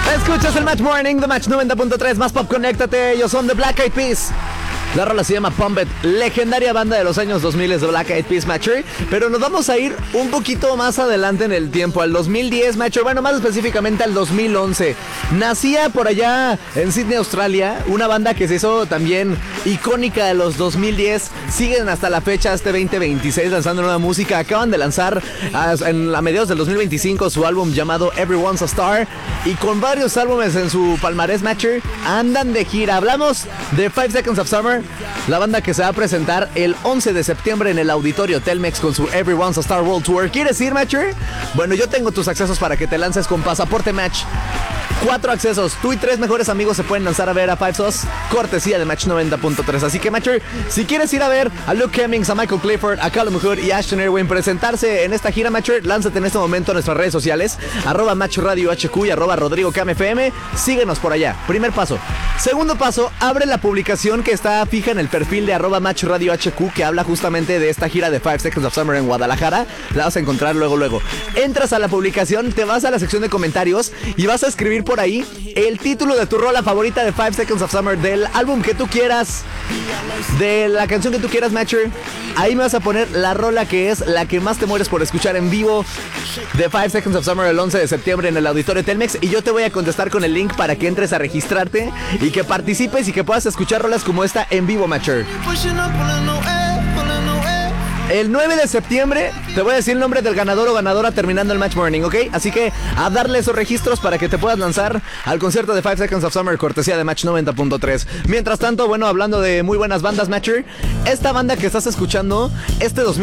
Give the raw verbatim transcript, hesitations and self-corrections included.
Escuchas el Match Morning de Match noventa punto tres, más pop, conéctate. Ellos son The Black Eyed Peas. La rola se llama Pump It, legendaria banda de los años dos mil de Black Eyed Peas, Matcher. Pero nos vamos a ir un poquito más adelante en el tiempo, al dos mil diez, Matcher. Bueno, más específicamente al dos mil once. Nacía por allá en Sydney, Australia, una banda que se hizo también icónica de los dos mil diez. Siguen hasta la fecha, este veinte veintiséis, lanzando nueva música. Acaban de lanzar a, en, a mediados del dos mil veinticinco su álbum llamado Everyone's a Star. Y con varios álbumes en su palmarés, Matcher, andan de gira. Hablamos de Five Seconds of Summer, la banda que se va a presentar el once de septiembre en el Auditorio Telmex con su Everyone's a Star World Tour. ¿Quieres ir, Matcher? Bueno, yo tengo tus accesos para que te lances con pasaporte Match. Cuatro accesos, tú y tres mejores amigos se pueden lanzar a ver a Five Sos, cortesía de Match noventa punto tres. Así que, Matcher, si quieres ir a ver a Luke Hemmings, a Michael Clifford, a Callum Hood y a Ashton Irwin presentarse en esta gira, Matcher, lánzate en este momento a nuestras redes sociales, arroba Match Radio H Q y arroba Rodrigo Cam F M. Síguenos por allá. Primer paso. Segundo paso, abre la publicación que está fija en el perfil de arroba Match Radio H Q, que habla justamente de esta gira de Five Seconds of Summer en Guadalajara. La vas a encontrar luego, luego. Entras a la publicación, te vas a la sección de comentarios y vas a escribir por ahí el título de tu rola favorita de Five Seconds of Summer, del álbum que tú quieras, de la canción que tú quieras, Matcher. Ahí me vas a poner la rola que es la que más te mueres por escuchar en vivo de Five Seconds of Summer el once de septiembre en el Auditorio Telmex, y yo te voy a contestar con el link para que entres a registrarte y que participes y que puedas escuchar rolas como esta en vivo, Matcher. El nueve de septiembre te voy a decir el nombre del ganador o ganadora terminando el Match Morning, ¿ok? Así que a darle esos registros para que te puedas lanzar al concierto de Five Seconds of Summer, cortesía de Match noventa punto tres. Mientras tanto, bueno, hablando de muy buenas bandas, Matcher, esta banda que estás escuchando, este dos mil